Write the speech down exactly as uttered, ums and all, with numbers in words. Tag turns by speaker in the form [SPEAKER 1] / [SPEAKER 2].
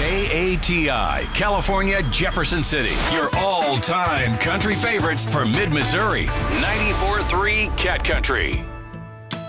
[SPEAKER 1] K A T I, California, Jefferson City. Your all-time country favorites for Mid-Missouri. ninety-four point three Cat Country.